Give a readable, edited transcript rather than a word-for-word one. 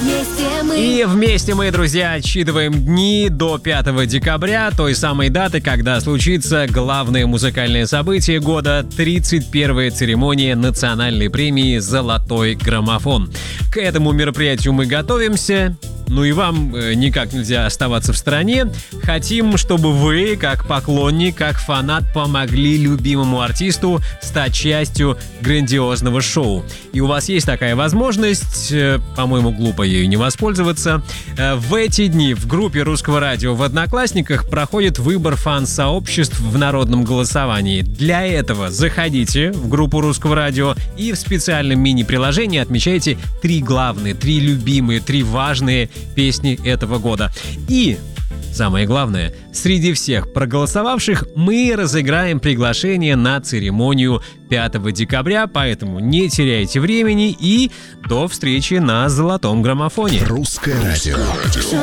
И вместе мы, друзья, отсчитываем дни до 5 декабря, той самой даты, когда случится главное музыкальное событие года — 31-я церемония национальной премии «Золотой граммофон». К этому мероприятию мы готовимся. Ну и вам никак нельзя оставаться в стороне. Хотим, чтобы вы, как поклонник, как фанат, помогли любимому артисту стать частью грандиозного шоу. И у вас есть такая возможность, по-моему, глупо ею не воспользоваться. В эти дни в группе Русского радио в Одноклассниках проходит выбор фан-сообществ в народном голосовании. Для этого заходите в группу Русского радио и в специальном мини-приложении отмечайте 3 главные, 3 любимые, 3 важные песни этого года. И самое главное, среди всех проголосовавших мы разыграем приглашение на церемонию 5 декабря, поэтому не теряйте времени и до встречи на Золотом граммофоне. Русское радио.